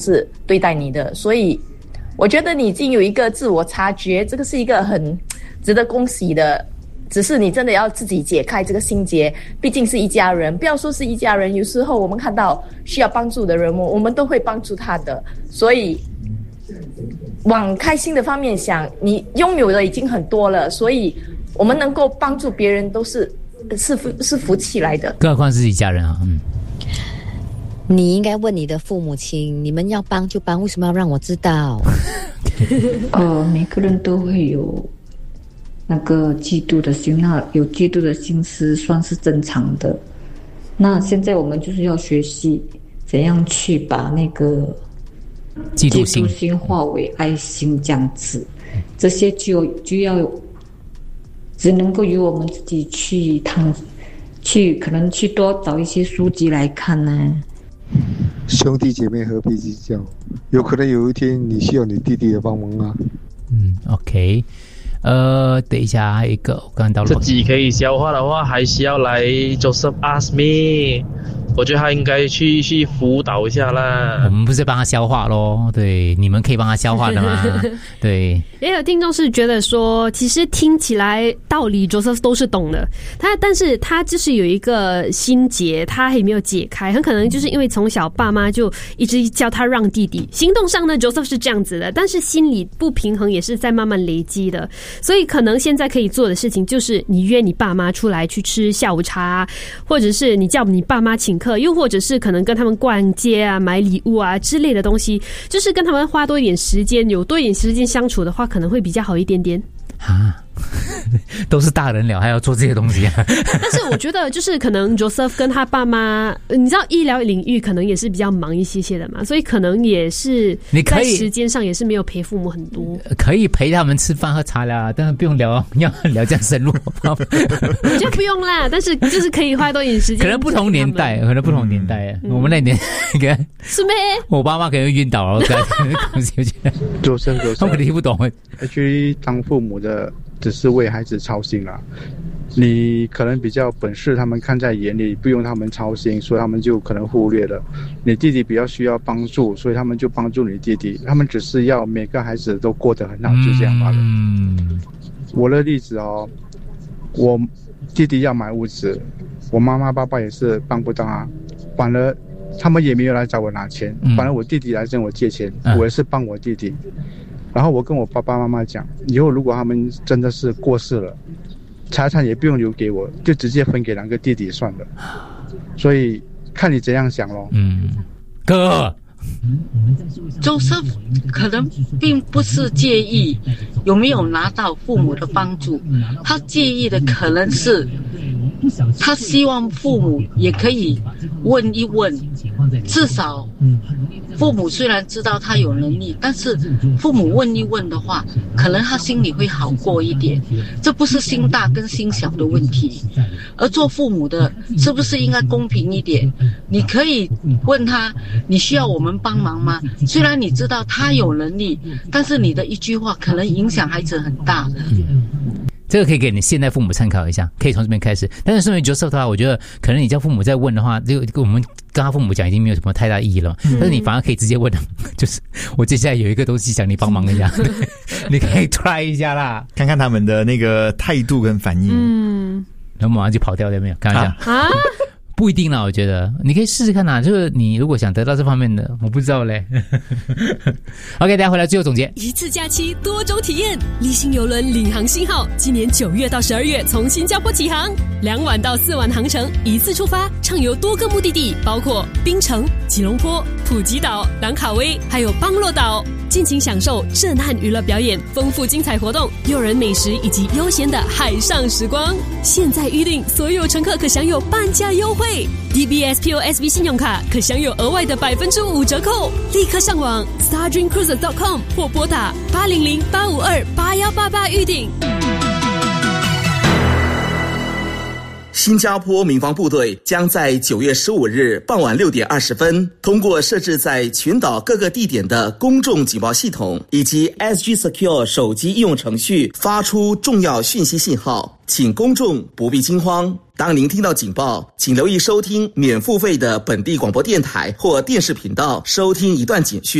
是对待你的。所以我觉得你已经有一个自我察觉，这个是一个很值得恭喜的，只是你真的要自己解开这个心结，毕竟是一家人，不要说是一家人，有时候我们看到需要帮助的人，我们都会帮助他的。所以往开心的方面想，你拥有的已经很多了，所以我们能够帮助别人都是福气来的， 更何况是一家人啊。 你应该问你的父母亲，你们要帮就帮，为什么要让我知道？ 每个人都会有那个嫉妒的心，那有嫉妒的心是算是正常的。那现在我们就是要学习怎样去把那个嫉妒心化为爱心，这样子，这些就要只能够由我们自己去可能去多找一些书籍来看呢。 兄弟姐妹何必计较？有可能有一天你需要你弟弟的帮忙啊。 OK。等一下，还有一个我刚到了。 自己可以消化的话，还是要来 Joseph Ask Me。我觉得他应该去辅导一下啦。 我们不是帮他消化咯，对，你们可以帮他消化的吗？对。 也有听众是觉得说，其实听起来道理 Joseph 都是懂的，但是他就是有一个心结，他还没有解开，很可能就是因为从小爸妈就一直叫他让弟弟，行动上呢 Joseph 是这样子的，但是心理不平衡也是在慢慢累积的，所以可能现在可以做的事情就是你约你爸妈出来去吃下午茶，或者是你叫你爸妈请客，又或者是可能跟他们逛街啊、买礼物啊之类的东西，就是跟他们花多一点时间，有多一点时间相处的话，可能会比较好一点点。 都是大人了，还要做这些东西啊！ 但是我觉得，就是可能 Joseph 跟他爸妈，你知道医疗领域可能也是比较忙一些的嘛，所以可能也是在时间上也是没有陪父母很多。 可以陪他们吃饭喝茶啦，但是不用聊这样深入。 我觉得不用啦，但是就是可以花多一点时间。 可能不同年代，我们那年是咩？ 我爸妈可能晕倒了，他们听不懂。 actually 当父母的只是为孩子操心啦，你可能比较本事，他们看在眼里，不用他们操心，所以他们就可能忽略了。你弟弟比较需要帮助，所以他们就帮助你弟弟，他们只是要每个孩子都过得很好，就这样罢了。我的例子我弟弟要买物资，我妈妈爸爸也是帮不到啊，反而他们也没有来找我拿钱，反而我弟弟来跟我借钱，我也是帮我弟弟。然后我跟我爸爸妈妈讲，以后如果他们真的是过世了，财产也不用留给我，就直接分给两个弟弟算了。所以看你怎样想咯。 哥 Joseph 可能并不是介意有没有拿到父母的帮助，他介意的可能是他希望父母也可以问一问，至少父母虽然知道他有能力，但是父母问一问的话，可能他心里会好过一点。这不是心大跟心小的问题，而做父母的是不是应该公平一点？你可以问他，你需要我们帮忙吗？虽然你知道他有能力，但是你的一句话可能影响孩子很大的。 这个可以给你现在父母参考一下，可以从这边开始。但是身为 Joseph 的话，我觉得可能你叫父母再问的话，就我们跟他父母讲已经没有什么太大意义了。但是你反而可以直接问，就是我接下来有一个东西想你帮忙一下，你可以 try 一下啦， 看看他们的那个态度跟反应。 然后马上就跑掉了，有没有？开玩笑啊。不一定啦，我觉得你可以试试看就是你如果想得到这方面的，我不知道嘞。OK， 大家回来最后总结。 一次假期多种体验，立新邮轮领航信号今年9月到12月从新加坡起航，2晚到4晚航程，一次出发，畅游多个目的地，包括槟城、吉隆坡、普吉岛、兰卡威，还有邦洛岛。尽情享受震撼娱乐表演、丰富精彩活动、诱人美食以及悠闲的海上时光。现在预定，所有乘客可享有半价优惠。DBS POSB 信用卡可享有额外的5%折扣。立刻上网 stardreamcruises.com 或拨打800-852-8188预订。 新加坡民防部队将在9月15日傍晚6点20分，通过设置在群岛各个地点的公众警报系统以及 SG Secure 手机应用程序发出重要讯息信号，请公众不必惊慌。当您听到警报，请留意收听免付费的本地广播电台或电视频道，收听一段警讯。